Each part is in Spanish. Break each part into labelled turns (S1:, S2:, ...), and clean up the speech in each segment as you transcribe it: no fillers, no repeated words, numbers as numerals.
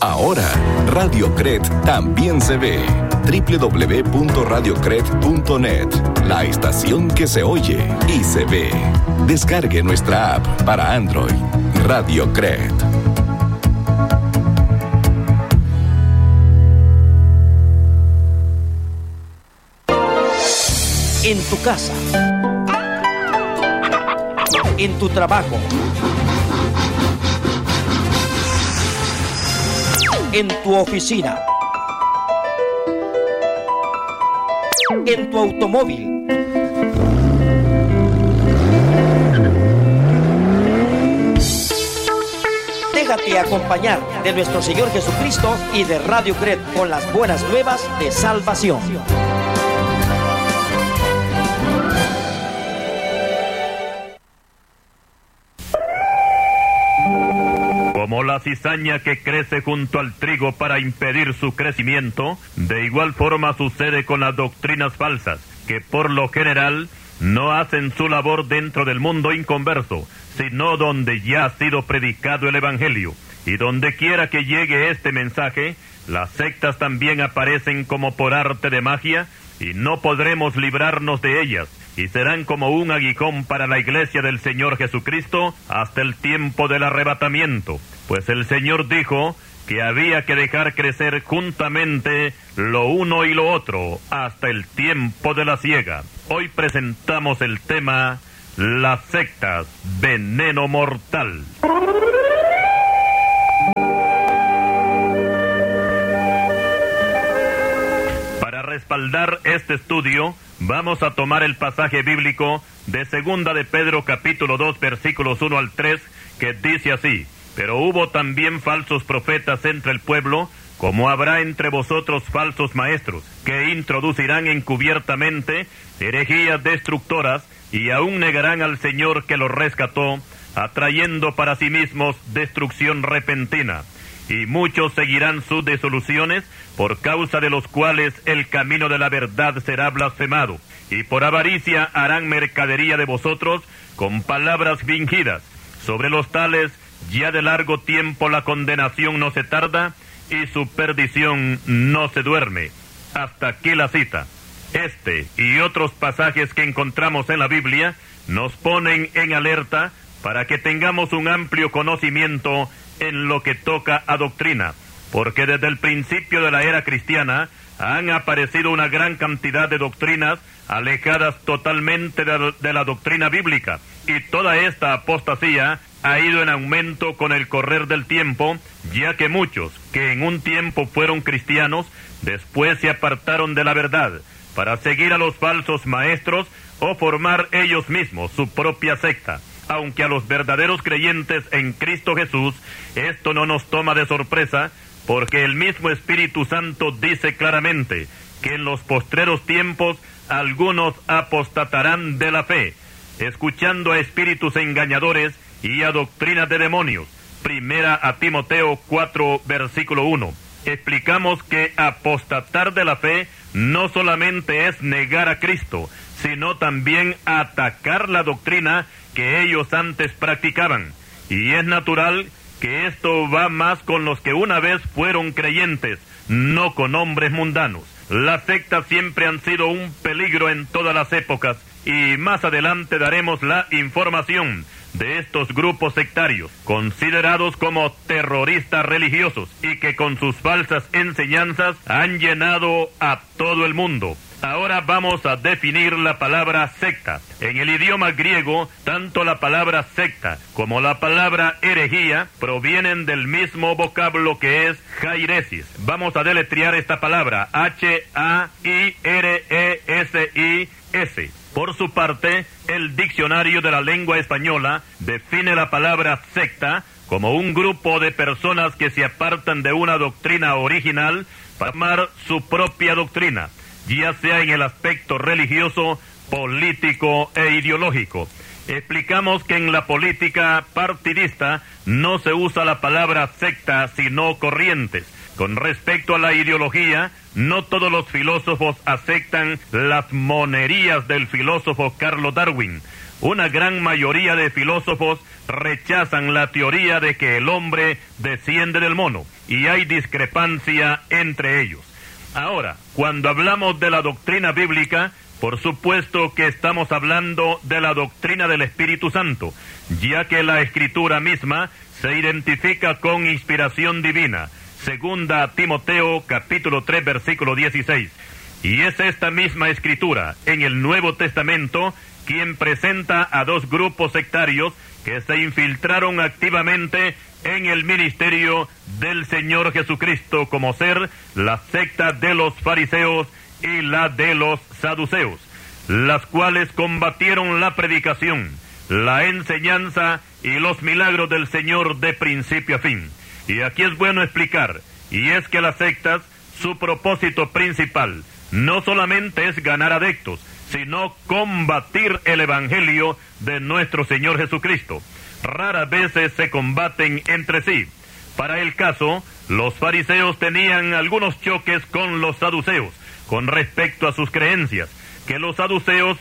S1: Ahora, Radio Cred también se ve. www.radiocred.net, la estación que se oye y se ve. Descargue nuestra app para Android. Radio Cred.
S2: En tu casa, en tu trabajo, en tu oficina, en tu automóvil, déjate acompañar de nuestro Señor Jesucristo y de Radio Cred con las buenas nuevas de salvación.
S3: Como la cizaña que crece junto al trigo para impedir su crecimiento, de igual forma sucede con las doctrinas falsas, que por lo general no hacen su labor dentro del mundo inconverso, sino donde ya ha sido predicado el Evangelio. Y donde quiera que llegue este mensaje, las sectas también aparecen como por arte de magia, y no podremos librarnos de ellas, y serán como un aguijón para la iglesia del Señor Jesucristo hasta el tiempo del arrebatamiento. Pues el Señor dijo que había que dejar crecer juntamente lo uno y lo otro hasta el tiempo de la siega. Hoy presentamos el tema las sectas, veneno mortal. Para respaldar este estudio, vamos a tomar el pasaje bíblico de 2 de Pedro capítulo 2 versículos 1 al 3, que dice así: Pero hubo también falsos profetas entre el pueblo, como habrá entre vosotros falsos maestros, que introducirán encubiertamente herejías destructoras, y aún negarán al Señor que los rescató, atrayendo para sí mismos destrucción repentina. Y muchos seguirán sus disoluciones, por causa de los cuales el camino de la verdad será blasfemado. Y por avaricia harán mercadería de vosotros con palabras fingidas. Sobre los tales ya de largo tiempo la condenación no se tarda, y su perdición no se duerme. Hasta aquí la cita. Este y otros pasajes que encontramos en la Biblia nos ponen en alerta para que tengamos un amplio conocimiento en lo que toca a doctrina, porque desde el principio de la era cristiana han aparecido una gran cantidad de doctrinas alejadas totalmente de la doctrina bíblica, y toda esta apostasía ha ido en aumento con el correr del tiempo, ya que muchos que en un tiempo fueron cristianos, después se apartaron de la verdad, para seguir a los falsos maestros o formar ellos mismos su propia secta. Aunque a los verdaderos creyentes en Cristo Jesús esto no nos toma de sorpresa, porque el mismo Espíritu Santo dice claramente que en los postreros tiempos algunos apostatarán de la fe, escuchando a espíritus engañadores y a doctrinas de demonios. Primera a Timoteo 4, versículo 1. Explicamos que apostatar de la fe no solamente es negar a Cristo, sino también atacar la doctrina que ellos antes practicaban. Y es natural que esto va más con los que una vez fueron creyentes, no con hombres mundanos. Las sectas siempre han sido un peligro en todas las épocas, y más adelante daremos la información de estos grupos sectarios, considerados como terroristas religiosos, y que con sus falsas enseñanzas han llenado a todo el mundo. Ahora vamos a definir la palabra secta. En el idioma griego, tanto la palabra secta como la palabra herejía provienen del mismo vocablo que es jairesis. Vamos a deletrear esta palabra: H-A-I-R-E-S-I-S. Por su parte, el diccionario de la lengua española define la palabra secta como un grupo de personas que se apartan de una doctrina original para formar su propia doctrina, ya sea en el aspecto religioso, político e ideológico. Explicamos que en la política partidista no se usa la palabra secta, sino corrientes, Con respecto a la ideología, no todos los filósofos aceptan las monerías del filósofo Carlos Darwin. Una gran mayoría de filósofos rechazan la teoría de que el hombre desciende del mono, y hay discrepancia entre ellos. Ahora, cuando hablamos de la doctrina bíblica, por supuesto que estamos hablando de la doctrina del Espíritu Santo, ya que la Escritura misma se identifica con inspiración divina. Segunda Timoteo, capítulo 3, versículo 16. Y es esta misma Escritura, en el Nuevo Testamento, quien presenta a dos grupos sectarios que se infiltraron activamente en el ministerio del Señor Jesucristo, como ser la secta de los fariseos y la de los saduceos, las cuales combatieron la predicación, la enseñanza y los milagros del Señor de principio a fin. Y aquí es bueno explicar, y es que las sectas, su propósito principal no solamente es ganar adeptos, sino combatir el Evangelio de nuestro Señor Jesucristo. Raras veces se combaten entre sí. Para el caso, los fariseos tenían algunos choques con los saduceos con respecto a sus creencias, que los saduceos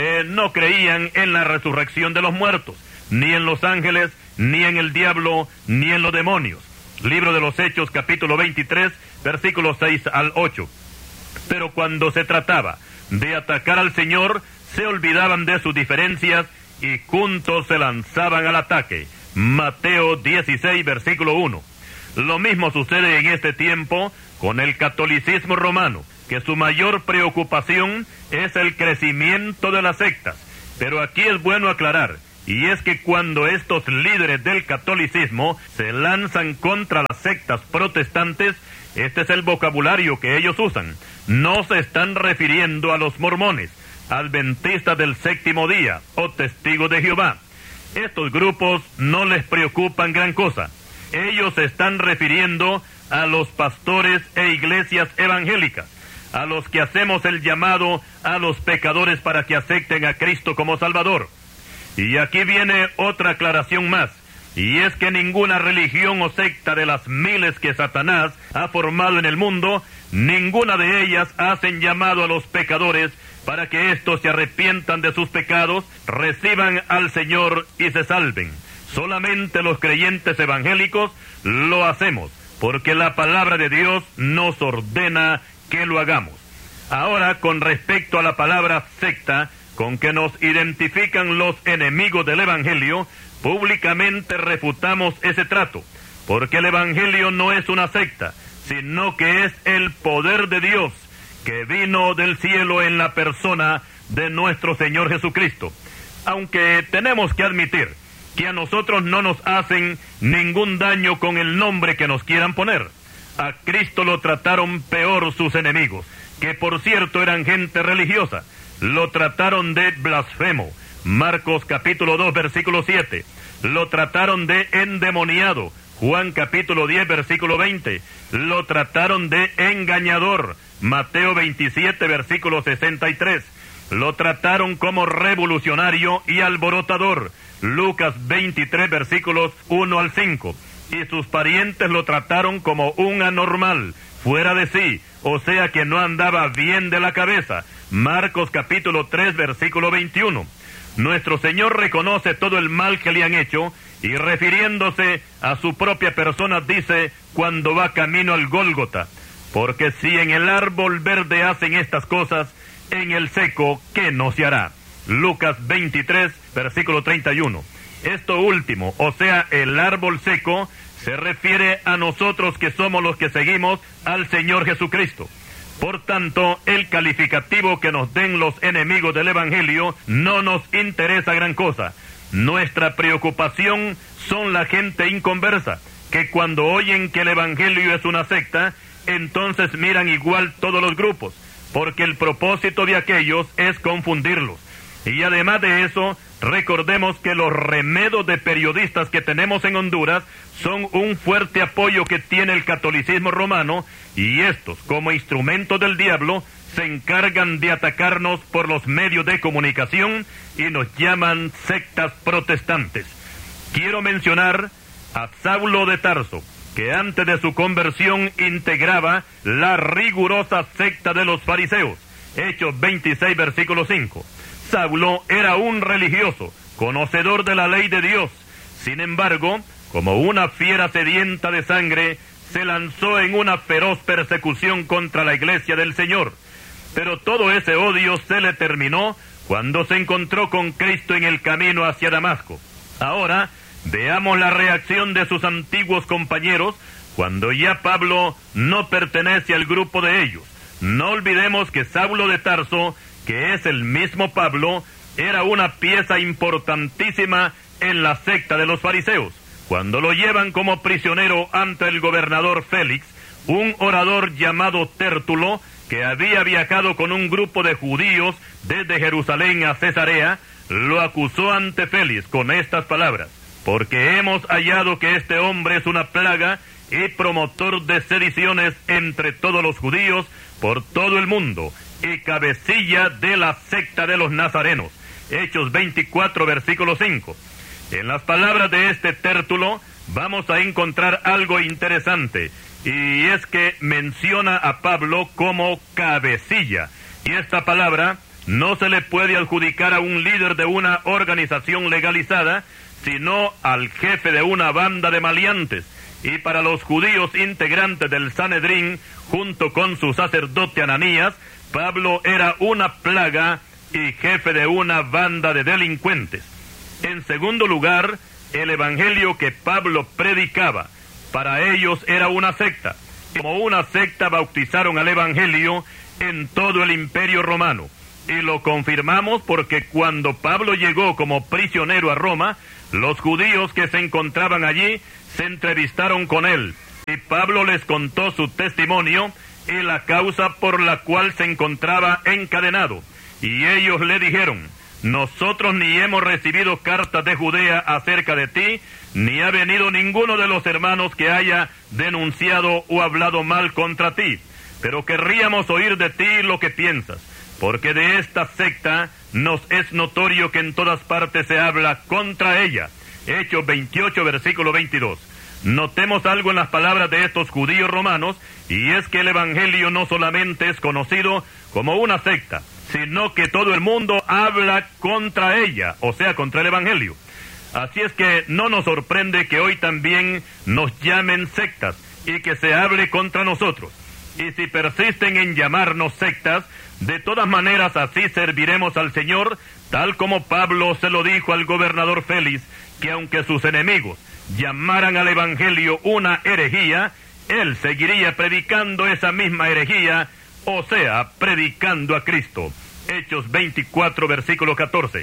S3: no creían en la resurrección de los muertos, ni en los ángeles, ni en el diablo, ni en los demonios. Libro de los Hechos, capítulo 23, versículos 6 al 8. Pero cuando se trataba de atacar al Señor, se olvidaban de sus diferencias y juntos se lanzaban al ataque. Mateo 16, versículo 1. Lo mismo sucede en este tiempo con el catolicismo romano, que su mayor preocupación es el crecimiento de las sectas. Pero aquí es bueno aclarar, y es que cuando estos líderes del catolicismo se lanzan contra las sectas protestantes, este es el vocabulario que ellos usan. No se están refiriendo a los mormones, adventistas del séptimo día o testigos de Jehová. Estos grupos no les preocupan gran cosa. Ellos se están refiriendo a los pastores e iglesias evangélicas, a los que hacemos el llamado a los pecadores para que acepten a Cristo como Salvador. Y aquí viene otra aclaración más, y es que ninguna religión o secta de las miles que Satanás ha formado en el mundo, ninguna de ellas hacen llamado a los pecadores para que éstos se arrepientan de sus pecados, reciban al Señor y se salven. Solamente los creyentes evangélicos lo hacemos, porque la palabra de Dios nos ordena que lo hagamos. Ahora, con respecto a la palabra secta, con que nos identifican los enemigos del Evangelio, públicamente refutamos ese trato, porque el Evangelio no es una secta, sino que es el poder de Dios, que vino del cielo en la persona de nuestro Señor Jesucristo. Aunque tenemos que admitir que a nosotros no nos hacen ningún daño con el nombre que nos quieran poner. A Cristo lo trataron peor sus enemigos, que por cierto eran gente religiosa. Lo trataron de blasfemo, Marcos capítulo 2, versículo 7. Lo trataron de endemoniado, Juan capítulo 10, versículo 20. Lo trataron de engañador, Mateo 27, versículo 63. Lo trataron como revolucionario y alborotador, Lucas 23, versículos 1 al 5. Y sus parientes lo trataron como un anormal, fuera de sí, o sea que no andaba bien de la cabeza, Marcos capítulo 3, versículo 21. Nuestro Señor reconoce todo el mal que le han hecho, y refiriéndose a su propia persona dice cuando va camino al Gólgota: porque si en el árbol verde hacen estas cosas, en el seco, ¿qué no se hará? Lucas 23, versículo 31. Esto último, o sea, el árbol seco, se refiere a nosotros que somos los que seguimos al Señor Jesucristo. Por tanto, el calificativo que nos den los enemigos del Evangelio no nos interesa gran cosa. Nuestra preocupación son la gente inconversa, que cuando oyen que el Evangelio es una secta, entonces miran igual todos los grupos, porque el propósito de aquellos es confundirlos. Y además de eso, recordemos que los remedos de periodistas que tenemos en Honduras son un fuerte apoyo que tiene el catolicismo romano, y estos, como instrumentos del diablo, se encargan de atacarnos por los medios de comunicación y nos llaman sectas protestantes. Quiero mencionar a Saulo de Tarso, que antes de su conversión integraba la rigurosa secta de los fariseos. Hechos 26, versículo 5. Saulo era un religioso, conocedor de la ley de Dios. Sin embargo, como una fiera sedienta de sangre, se lanzó en una feroz persecución contra la iglesia del Señor. Pero todo ese odio se le terminó cuando se encontró con Cristo en el camino hacia Damasco. Ahora, veamos la reacción de sus antiguos compañeros cuando ya Pablo no pertenece al grupo de ellos. No olvidemos que Saulo de Tarso, que es el mismo Pablo, era una pieza importantísima en la secta de los fariseos. Cuando lo llevan como prisionero ante el gobernador Félix, un orador llamado Tértulo, que había viajado con un grupo de judíos desde Jerusalén a Cesarea, lo acusó ante Félix con estas palabras: porque hemos hallado que este hombre es una plaga y promotor de sediciones entre todos los judíos por todo el mundo, y cabecilla de la secta de los nazarenos. Hechos 24, versículo 5. En las palabras de este Tértulo vamos a encontrar algo interesante, y es que menciona a Pablo como cabecilla, y esta palabra no se le puede adjudicar a un líder de una organización legalizada, sino al jefe de una banda de maleantes. Y para los judíos integrantes del Sanedrín, junto con su sacerdote Ananías, Pablo era una plaga y jefe de una banda de delincuentes. En segundo lugar, el evangelio que Pablo predicaba, para ellos era una secta. Como una secta bautizaron al evangelio en todo el imperio romano. Y lo confirmamos porque cuando Pablo llegó como prisionero a Roma, los judíos que se encontraban allí se entrevistaron con él, y Pablo les contó su testimonio y la causa por la cual se encontraba encadenado. Y ellos le dijeron: nosotros ni hemos recibido cartas de Judea acerca de ti, ni ha venido ninguno de los hermanos que haya denunciado o hablado mal contra ti, pero querríamos oír de ti lo que piensas, porque de esta secta nos es notorio que en todas partes se habla contra ella. Hechos 28, versículo 22. Notemos algo en las palabras de estos judíos romanos, y es que el evangelio no solamente es conocido como una secta, sino que todo el mundo habla contra ella, o sea, contra el evangelio. Así es que no nos sorprende que hoy también nos llamen sectas y que se hable contra nosotros. Y si persisten en llamarnos sectas, de todas maneras así serviremos al Señor, tal como Pablo se lo dijo al gobernador Félix, que aunque sus enemigos llamaran al evangelio una herejía, él seguiría predicando esa misma herejía, o sea, predicando a Cristo. Hechos 24, versículo 14.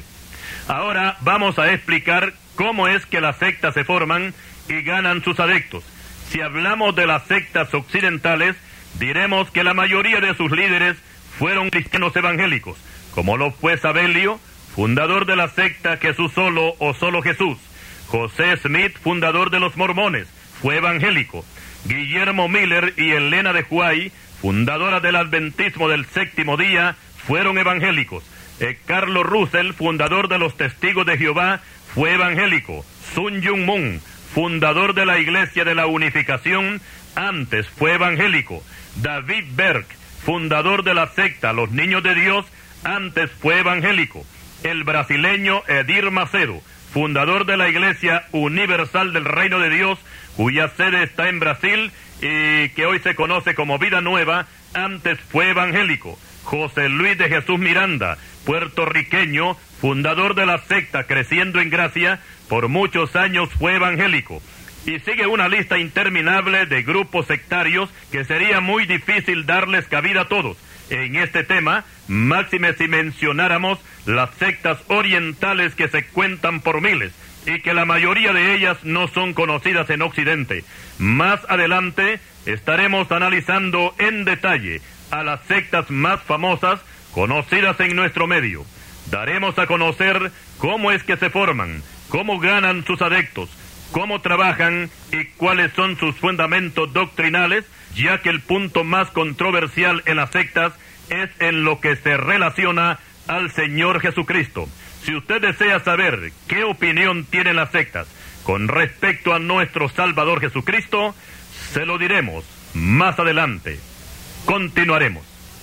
S3: Ahora vamos a explicar cómo es que las sectas se forman y ganan sus adeptos. Si hablamos de las sectas occidentales, diremos que la mayoría de sus líderes fueron cristianos evangélicos, como lo fue Sabelio, fundador de la secta Jesús Solo o Solo Jesús. José Smith, fundador de los mormones, fue evangélico. Guillermo Miller y Elena de Huay, fundadora del adventismo del séptimo día, fueron evangélicos. Carlos Russell, fundador de los Testigos de Jehová, fue evangélico. Sun Myung Moon, fundador de la Iglesia de la Unificación, antes fue evangélico. David Berg, fundador de la secta Los Niños de Dios, antes fue evangélico. El brasileño Edir Macedo, fundador de la Iglesia Universal del Reino de Dios, cuya sede está en Brasil y que hoy se conoce como Vida Nueva, antes fue evangélico. José Luis de Jesús Miranda, puertorriqueño, fundador de la secta Creciendo en Gracia, por muchos años fue evangélico. Y sigue una lista interminable de grupos sectarios que sería muy difícil darles cabida a todos. En este tema, máxime si mencionáramos las sectas orientales que se cuentan por miles y que la mayoría de ellas no son conocidas en Occidente. Más adelante estaremos analizando en detalle a las sectas más famosas conocidas en nuestro medio. Daremos a conocer cómo es que se forman, cómo ganan sus adeptos, cómo trabajan y cuáles son sus fundamentos doctrinales, ya que el punto más controversial en las sectas es en lo que se relaciona al Señor Jesucristo. Si usted desea saber qué opinión tienen las sectas, con respecto a nuestro Salvador Jesucristo, se lo diremos más adelante. Continuaremos.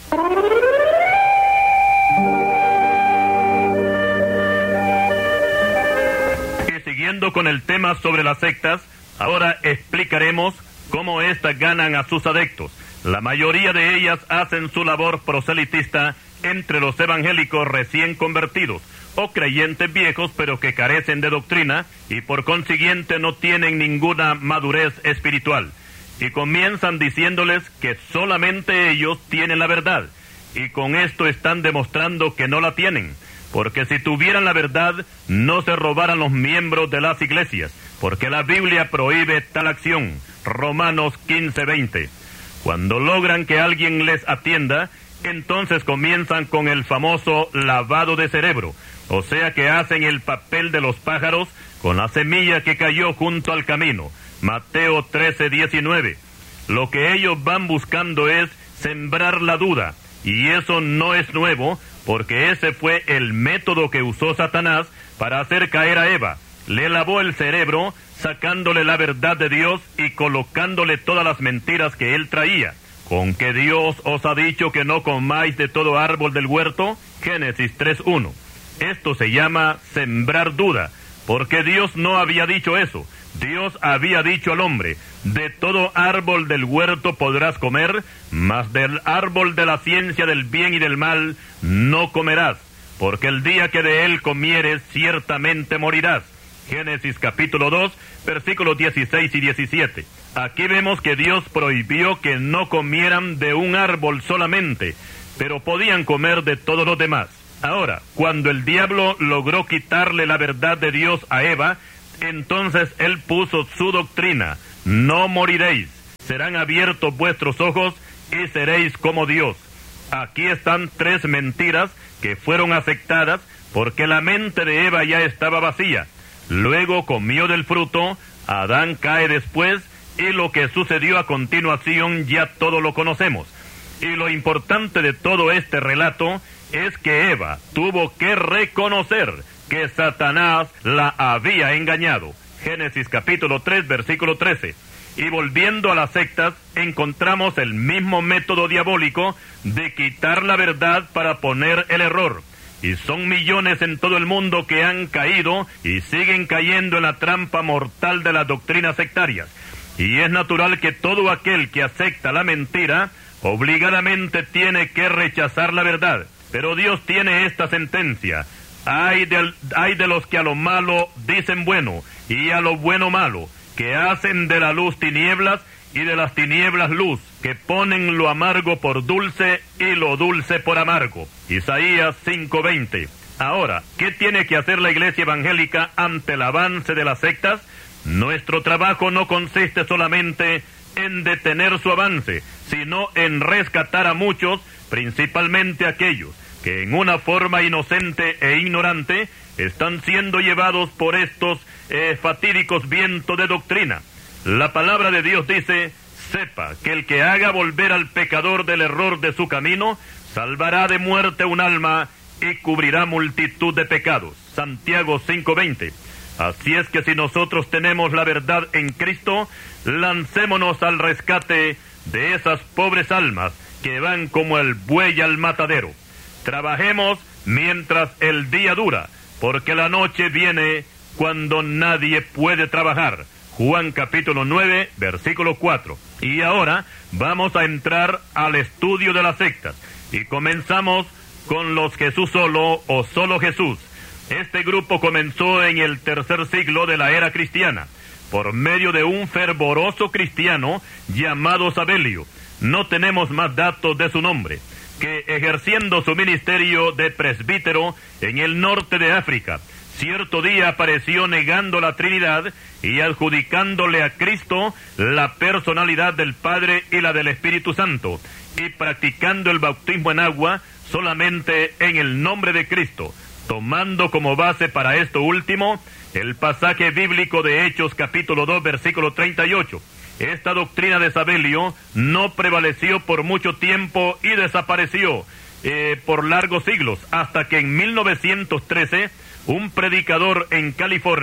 S3: Y siguiendo con el tema sobre las sectas, ahora explicaremos cómo éstas ganan a sus adeptos. La mayoría de ellas hacen su labor proselitista entre los evangélicos recién convertidos, o creyentes viejos pero que carecen de doctrina y por consiguiente no tienen ninguna madurez espiritual. Y comienzan diciéndoles que solamente ellos tienen la verdad, y con esto están demostrando que no la tienen, porque si tuvieran la verdad no se robaran los miembros de las iglesias, porque la Biblia prohíbe tal acción. Romanos 15:20. Cuando logran que alguien les atienda, entonces comienzan con el famoso lavado de cerebro, o sea que hacen el papel de los pájaros con la semilla que cayó junto al camino. Mateo 13:19. Lo que ellos van buscando es sembrar la duda, y eso no es nuevo, porque ese fue el método que usó Satanás para hacer caer a Eva. Le lavó el cerebro, sacándole la verdad de Dios y colocándole todas las mentiras que él traía. ¿Con que Dios os ha dicho que no comáis de todo árbol del huerto? Génesis 3:1. Esto se llama sembrar duda, porque Dios no había dicho eso. Dios había dicho al hombre: de todo árbol del huerto podrás comer, mas del árbol de la ciencia del bien y del mal no comerás, porque el día que de él comieres ciertamente morirás. Génesis capítulo 2, versículos 16 y 17. Aquí vemos que Dios prohibió que no comieran de un árbol solamente, pero podían comer de todos los demás. Ahora, cuando el diablo logró quitarle la verdad de Dios a Eva, entonces él puso su doctrina: no moriréis, serán abiertos vuestros ojos y seréis como Dios. Aquí están tres mentiras que fueron aceptadas porque la mente de Eva ya estaba vacía. Luego comió del fruto, Adán cae después, y lo que sucedió a continuación ya todo lo conocemos. Y lo importante de todo este relato es que Eva tuvo que reconocer que Satanás la había engañado. Génesis capítulo 3, versículo 13. Y volviendo a las sectas, encontramos el mismo método diabólico de quitar la verdad para poner el error. Y son millones en todo el mundo que han caído y siguen cayendo en la trampa mortal de las doctrinas sectarias. Y es natural que todo aquel que acepta la mentira, obligadamente tiene que rechazar la verdad. Pero Dios tiene esta sentencia: hay de los que a lo malo dicen bueno, y a lo bueno malo, que hacen de la luz tinieblas, y de las tinieblas luz, que ponen lo amargo por dulce y lo dulce por amargo. Isaías 5:20. Ahora, ¿qué tiene que hacer la iglesia evangélica ante el avance de las sectas? Nuestro trabajo no consiste solamente en detener su avance, sino en rescatar a muchos, principalmente aquellos que en una forma inocente e ignorante están siendo llevados por estos fatídicos vientos de doctrina. La palabra de Dios dice: sepa que el que haga volver al pecador del error de su camino, salvará de muerte un alma y cubrirá multitud de pecados. Santiago 5:20. Así es que si nosotros tenemos la verdad en Cristo, lancémonos al rescate de esas pobres almas que van como el buey al matadero. Trabajemos mientras el día dura, porque la noche viene cuando nadie puede trabajar. Juan capítulo 9, versículo 4. Y ahora vamos a entrar al estudio de las sectas. Y comenzamos con los Jesús solo o solo Jesús. Este grupo comenzó en el tercer siglo de la era cristiana, por medio de un fervoroso cristiano llamado Sabelio. No tenemos más datos de su nombre, que ejerciendo su ministerio de presbítero en el norte de África, cierto día apareció negando la Trinidad y adjudicándole a Cristo la personalidad del Padre y la del Espíritu Santo, y practicando el bautismo en agua solamente en el nombre de Cristo, tomando como base para esto último el pasaje bíblico de Hechos capítulo 2 versículo 38. Esta doctrina de Sabelio no prevaleció por mucho tiempo y desapareció por largos siglos, hasta que en 1913 un predicador en California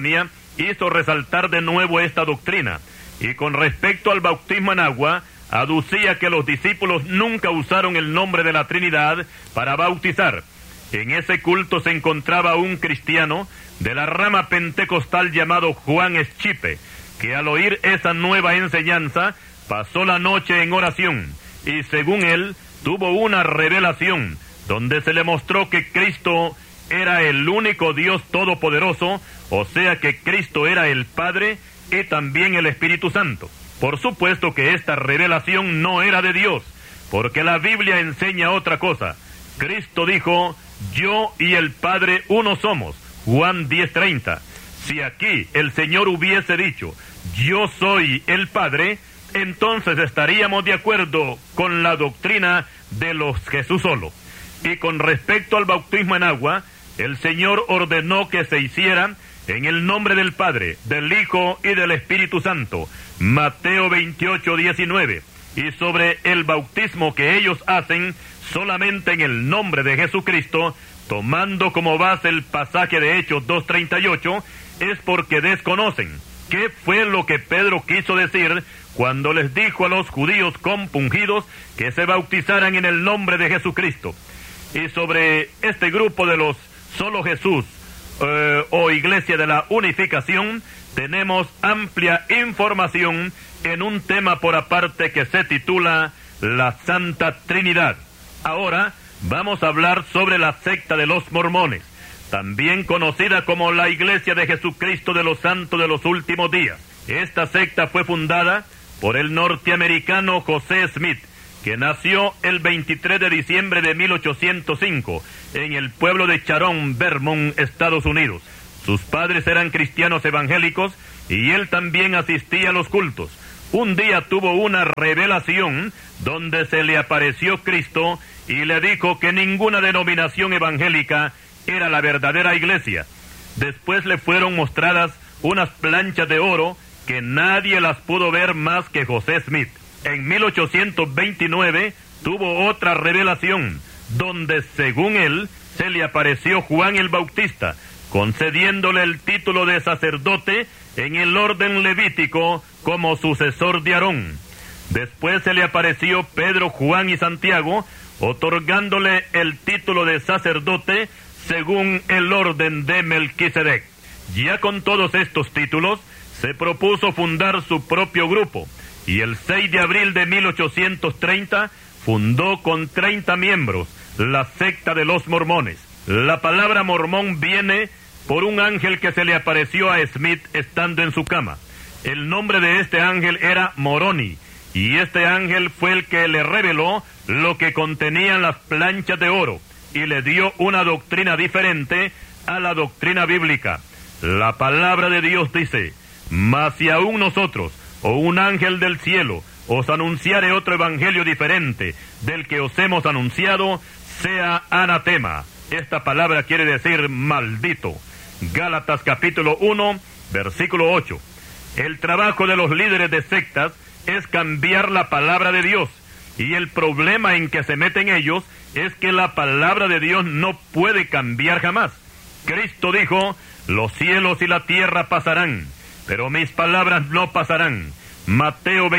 S3: hizo resaltar de nuevo esta doctrina, y con respecto al bautismo en agua, aducía que los discípulos nunca usaron el nombre de la Trinidad para bautizar. En ese culto se encontraba un cristiano de la rama pentecostal llamado Juan Eschipe, que al oír esa nueva enseñanza pasó la noche en oración, y según él tuvo una revelación donde se le mostró que Cristo era el único Dios todopoderoso, o sea que Cristo era el Padre y también el Espíritu Santo. Por supuesto que esta revelación no era de Dios, porque la Biblia enseña otra cosa. Cristo dijo: yo y el Padre uno somos, Juan 10:30. Si aquí el Señor hubiese dicho: yo soy el Padre, entonces estaríamos de acuerdo con la doctrina de los Jesús solo. Y con respecto al bautismo en agua, el Señor ordenó que se hiciera en el nombre del Padre, del Hijo y del Espíritu Santo, Mateo 28:19. Y sobre el bautismo que ellos hacen solamente en el nombre de Jesucristo, tomando como base el pasaje de Hechos 2:38, es porque desconocen qué fue lo que Pedro quiso decir cuando les dijo a los judíos compungidos que se bautizaran en el nombre de Jesucristo. Y sobre este grupo de los solo Jesús, o Iglesia de la Unificación, tenemos amplia información en un tema por aparte que se titula La Santa Trinidad. Ahora vamos a hablar sobre la secta de los mormones, también conocida como la Iglesia de Jesucristo de los Santos de los Últimos Días. Esta secta fue fundada por el norteamericano José Smith, que nació el 23 de diciembre de 1805 en el pueblo de Sharon, Vermont, Estados Unidos. Sus padres eran cristianos evangélicos y él también asistía a los cultos. Un día tuvo una revelación donde se le apareció Cristo y le dijo que ninguna denominación evangélica era la verdadera iglesia. Después le fueron mostradas unas planchas de oro que nadie las pudo ver más que José Smith. En 1829 tuvo otra revelación, donde según él se le apareció Juan el Bautista, concediéndole el título de sacerdote en el orden levítico como sucesor de Aarón. Después se le apareció Pedro, Juan y Santiago, otorgándole el título de sacerdote según el orden de Melquisedec. Ya con todos estos títulos, se propuso fundar su propio grupo, y el 6 de abril de 1830 fundó con 30 miembros la secta de los mormones. La palabra mormón viene por un ángel que se le apareció a Smith estando en su cama. El nombre de este ángel era Moroni, y este ángel fue el que le reveló lo que contenían las planchas de oro, y le dio una doctrina diferente a la doctrina bíblica. La palabra de Dios dice: mas si aún nosotros, o un ángel del cielo, os anunciare otro evangelio diferente del que os hemos anunciado, sea anatema. Esta palabra quiere decir maldito. Gálatas capítulo 1, versículo 8. El trabajo de los líderes de sectas es cambiar la palabra de Dios, y el problema en que se meten ellos es que la palabra de Dios no puede cambiar jamás. Cristo dijo: los cielos y la tierra pasarán, pero mis palabras no pasarán. Mateo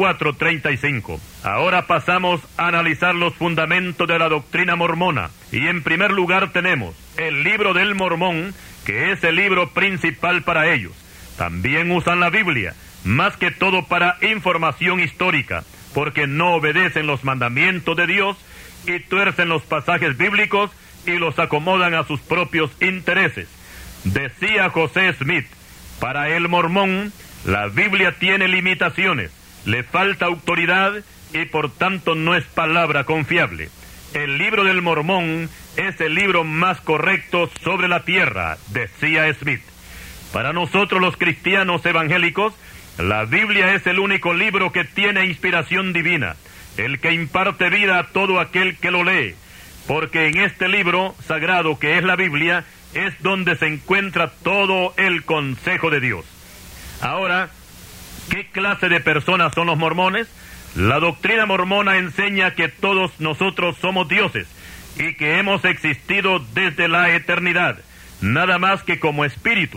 S3: 24:35. Ahora pasamos a analizar los fundamentos de la doctrina mormona. Y en primer lugar tenemos el libro del Mormón, que es el libro principal para ellos. También usan la Biblia, más que todo para información histórica, porque no obedecen los mandamientos de Dios y tuercen los pasajes bíblicos y los acomodan a sus propios intereses. Decía José Smith: para el mormón, la Biblia tiene limitaciones, le falta autoridad y por tanto no es palabra confiable. El libro del Mormón es el libro más correcto sobre la tierra, decía Smith. Para nosotros los cristianos evangélicos, la Biblia es el único libro que tiene inspiración divina, el que imparte vida a todo aquel que lo lee, porque en este libro sagrado que es la Biblia, es donde se encuentra todo el consejo de Dios. Ahora, ¿qué clase de personas son los mormones? La doctrina mormona enseña que todos nosotros somos dioses y que hemos existido desde la eternidad, nada más que como espíritus,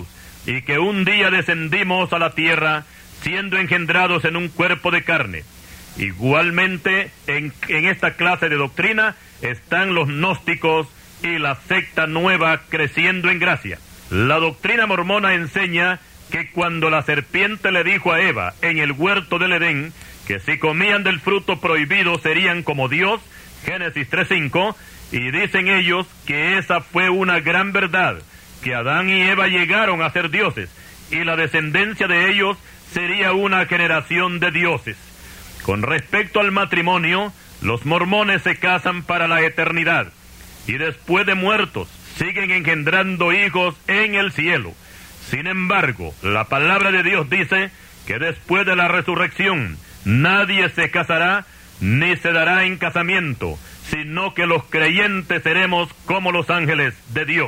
S3: y que un día descendimos a la tierra, siendo engendrados en un cuerpo de carne. Igualmente, en esta clase de doctrina están los gnósticos y la secta nueva creciendo en gracia. La doctrina mormona enseña que cuando la serpiente le dijo a Eva en el huerto del Edén que si comían del fruto prohibido serían como Dios, Génesis 3:5, y dicen ellos que esa fue una gran verdad, que Adán y Eva llegaron a ser dioses, y la descendencia de ellos sería una generación de dioses. Con respecto al matrimonio, los mormones se casan para la eternidad, y después de muertos siguen engendrando hijos en el cielo. Sin embargo, la palabra de Dios dice que después de la resurrección nadie se casará ni se dará en casamiento, sino que los creyentes seremos como los ángeles de Dios.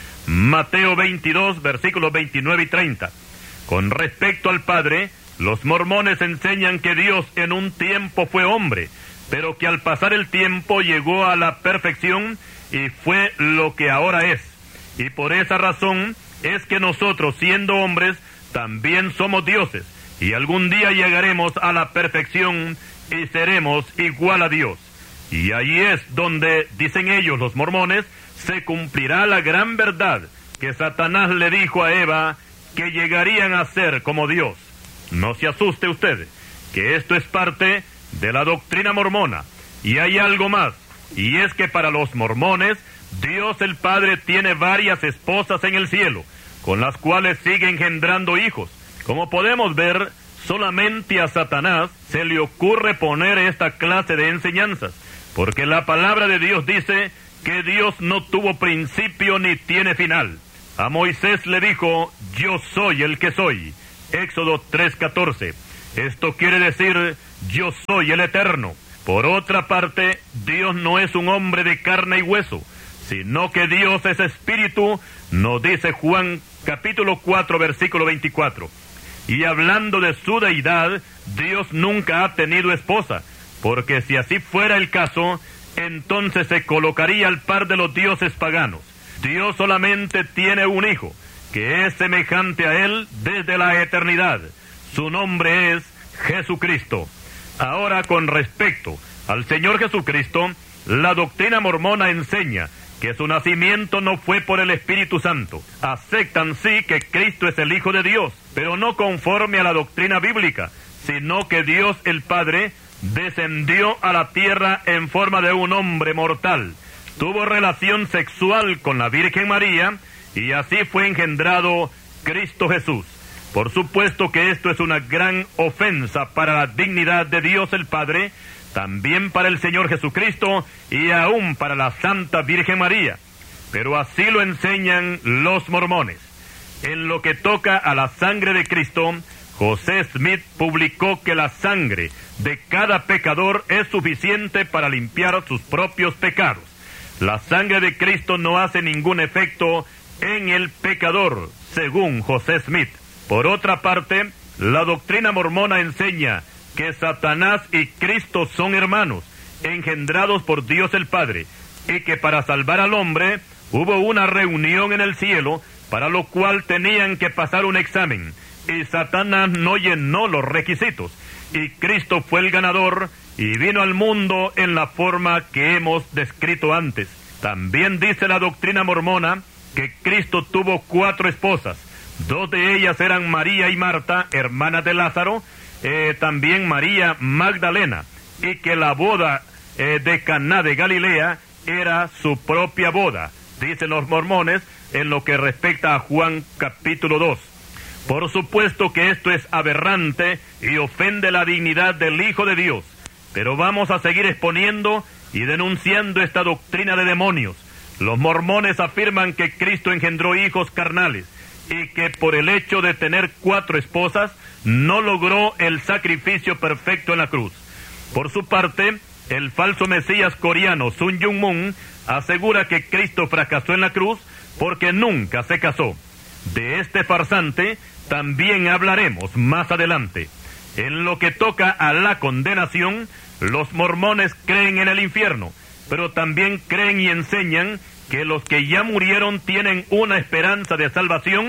S3: Mateo 22, versículos 29 y 30. Con respecto al Padre, los mormones enseñan que Dios en un tiempo fue hombre, pero que al pasar el tiempo llegó a la perfección y fue lo que ahora es. Y por esa razón es que nosotros, siendo hombres, también somos dioses, y algún día llegaremos a la perfección y seremos igual a Dios. Y ahí es donde, dicen ellos los mormones, se cumplirá la gran verdad que Satanás le dijo a Eva, que llegarían a ser como Dios. No se asuste usted, que esto es parte de la doctrina mormona. Y hay algo más, y es que para los mormones, Dios el Padre tiene varias esposas en el cielo, con las cuales sigue engendrando hijos. Como podemos ver, solamente a Satanás se le ocurre poner esta clase de enseñanzas, porque la palabra de Dios dice que Dios no tuvo principio ni tiene final. A Moisés le dijo, yo soy el que soy. Éxodo 3:14. Esto quiere decir, yo soy el Eterno. Por otra parte, Dios no es un hombre de carne y hueso, sino que Dios es espíritu, nos dice Juan capítulo 4, versículo 24. Y hablando de su deidad, Dios nunca ha tenido esposa, porque si así fuera el caso, entonces se colocaría al par de los dioses paganos. Dios solamente tiene un hijo, que es semejante a él desde la eternidad. Su nombre es Jesucristo. Ahora, con respecto al Señor Jesucristo, la doctrina mormona enseña que su nacimiento no fue por el Espíritu Santo. Aceptan sí que Cristo es el Hijo de Dios, pero no conforme a la doctrina bíblica, sino que Dios el Padre descendió a la tierra en forma de un hombre mortal. Tuvo relación sexual con la Virgen María y así fue engendrado Cristo Jesús. Por supuesto que esto es una gran ofensa para la dignidad de Dios el Padre, también para el Señor Jesucristo y aún para la Santa Virgen María. Pero así lo enseñan los mormones. En lo que toca a la sangre de Cristo, José Smith publicó que la sangre de cada pecador es suficiente para limpiar sus propios pecados. La sangre de Cristo no hace ningún efecto en el pecador, según José Smith. Por otra parte, la doctrina mormona enseña que Satanás y Cristo son hermanos, engendrados por Dios el Padre, y que para salvar al hombre hubo una reunión en el cielo, para lo cual tenían que pasar un examen, y Satanás no llenó los requisitos, y Cristo fue el ganador, y vino al mundo en la forma que hemos descrito antes. También dice la doctrina mormona que Cristo tuvo 4 esposas, 2 de ellas eran María y Marta, hermanas de Lázaro, también María Magdalena, y que la boda de Caná de Galilea era su propia boda, dicen los mormones, en lo que respecta a Juan capítulo 2. Por supuesto que esto es aberrante y ofende la dignidad del Hijo de Dios, pero vamos a seguir exponiendo y denunciando esta doctrina de demonios. Los mormones afirman que Cristo engendró hijos carnales, y que por el hecho de tener 4 esposas, no logró el sacrificio perfecto en la cruz. Por su parte, el falso mesías coreano Sun Myung Moon asegura que Cristo fracasó en la cruz porque nunca se casó. De este farsante también hablaremos más adelante. En lo que toca a la condenación, los mormones creen en el infierno, pero también creen y enseñan que los que ya murieron tienen una esperanza de salvación,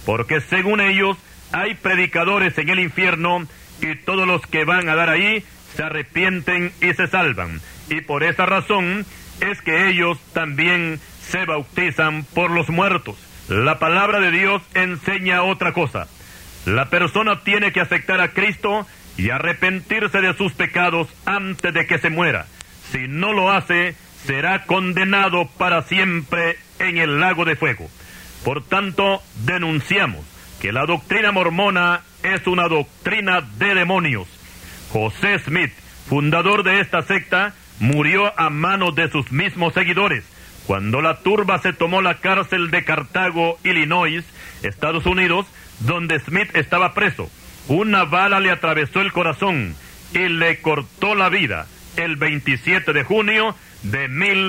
S3: porque según ellos hay predicadores en el infierno y todos los que van a dar ahí se arrepienten y se salvan. Y por esa razón es que ellos también se bautizan por los muertos. La palabra de Dios enseña otra cosa. La persona tiene que aceptar a Cristo y arrepentirse de sus pecados antes de que se muera. Si no lo hace, será condenado para siempre en el lago de fuego. Por tanto, denunciamos que la doctrina mormona es una doctrina de demonios. José Smith, fundador de esta secta, murió a manos de sus mismos seguidores, cuando la turba se tomó la cárcel de Cartago, Illinois, Estados Unidos, donde Smith estaba preso. Una bala le atravesó el corazón y le cortó la vida el 27 de junio de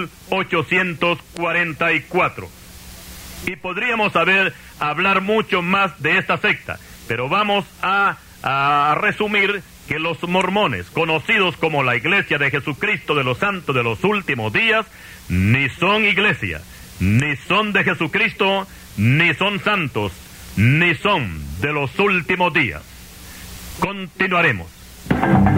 S3: 1844. Y podríamos hablar mucho más de esta secta, pero vamos a resumir que los mormones, conocidos como la Iglesia de Jesucristo de los Santos de los Últimos Días, ni son iglesia, ni son de Jesucristo, ni son santos, ni son de los últimos días. Continuaremos.